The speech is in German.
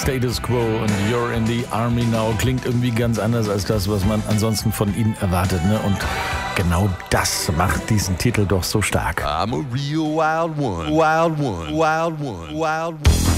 Status Quo und You're in the Army Now klingt irgendwie ganz anders als das, was man ansonsten von ihnen erwartet, ne? Und genau das macht diesen Titel doch so stark. I'm a real wild one, wild one, wild one, wild one.